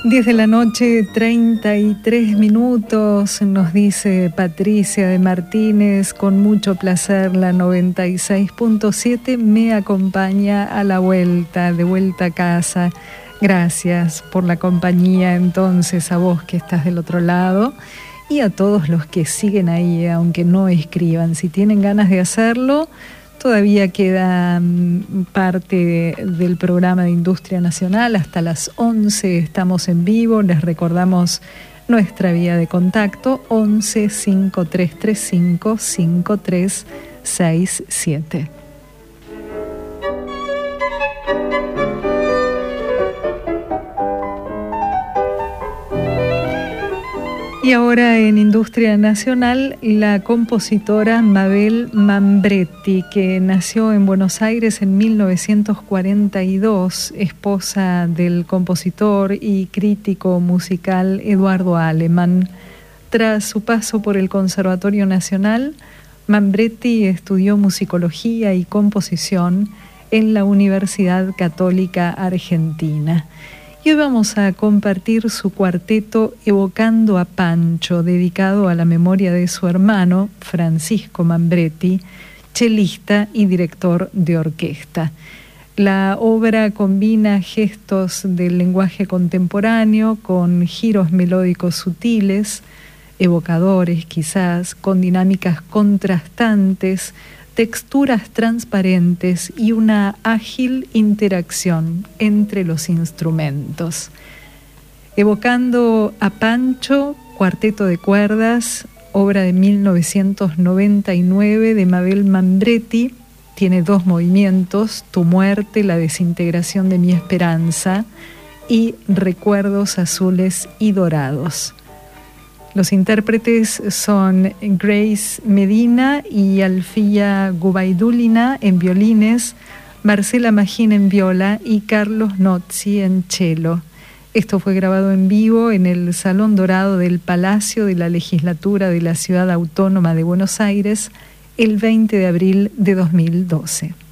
10 de la noche, 33 minutos, nos dice Patricia de Martínez, con mucho placer la 96.7 me acompaña a la vuelta, de vuelta a casa. Gracias por la compañía entonces a vos que estás del otro lado y a todos los que siguen ahí, aunque no escriban. Si tienen ganas de hacerlo, todavía queda parte del programa de Industria Nacional. Hasta las 11 estamos en vivo. Les recordamos nuestra vía de contacto 11 5335 5367. Y ahora en Industria Nacional, la compositora Mabel Mambretti, que nació en Buenos Aires en 1942, esposa del compositor y crítico musical Eduardo Aleman. Tras su paso por el Conservatorio Nacional, Mambretti estudió musicología y composición en la Universidad Católica Argentina. Y hoy vamos a compartir su cuarteto Evocando a Pancho, dedicado a la memoria de su hermano, Francisco Mambretti, chelista y director de orquesta. La obra combina gestos del lenguaje contemporáneo con giros melódicos sutiles, evocadores quizás, con dinámicas contrastantes, texturas transparentes y una ágil interacción entre los instrumentos. Evocando a Pancho, cuarteto de cuerdas, obra de 1999 de Mabel Mambretti, tiene 2 movimientos: Tu muerte, la desintegración de mi esperanza, y Recuerdos azules y dorados. Los intérpretes son Grace Medina y Alfía Gubaidulina en violines, Marcela Magín en viola y Carlos Nozzi en cello. Esto fue grabado en vivo en el Salón Dorado del Palacio de la Legislatura de la Ciudad Autónoma de Buenos Aires el 20 de abril de 2012.